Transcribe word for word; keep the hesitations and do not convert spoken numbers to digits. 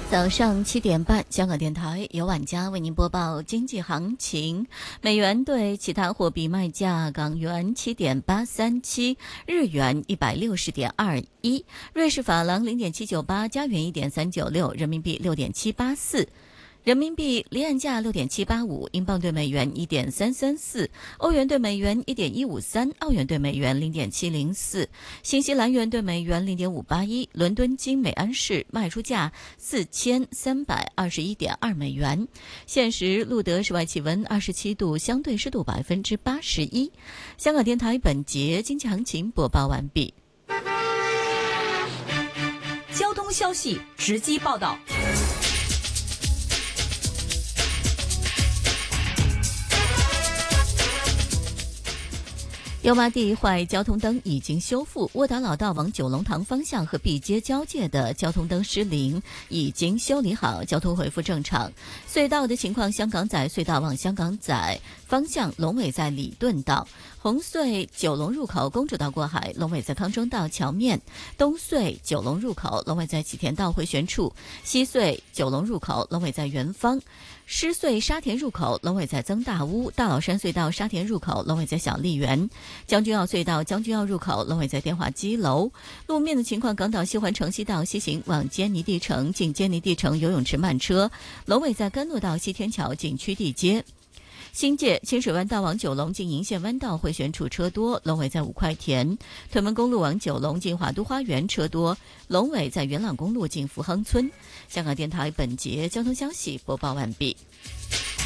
早上七点半，香港电台由晚家为您播报经济行情。美元对其他货币卖价：港元七点八三七，日元一百六十点二一，瑞士法郎零点七九八，加元一点三九六，人民币六点七八四。人民币离岸价六点七八五，英镑对美元一点三三四，欧元对美元一点一五三，澳元对美元零点七零四，新西兰元对美元零点五八一。伦敦金每安士卖出价四千三百二十一点二美元。现时录得室外气温二十七度，相对湿度百分之八十一。香港电台本节经济行情播报完毕。 交通消息直击报道。 油麻地坏交通灯已经修复，沃达老道往九龙塘方向和碧街交界的交通灯失灵已经修理好，交通恢复正常。隧道的情况，香港仔隧道往香港仔方向，龙尾在礼顿道；红隧九龙入口公主道过海，龙尾在康庄道桥面；东隧九龙入口，龙尾在启田道回旋处；西隧九龙入口，龙尾在元芳；狮隧沙田入口，龙尾在曾大屋；大老山隧道沙田入口，龙尾在小丽园；将军澳隧道将军澳入口，龙尾在电话机楼。路面的情况，港岛西环城西道西行往坚尼地城近坚尼地城游泳池慢车，龙尾在甘诺道西天桥近区地街。新界清水湾道往九龙近银线湾道回旋处车多，龙尾在五块田；屯门公路往九龙近华都花园车多，龙尾在元朗公路近福亨村。香港电台本节交通消息播报完毕。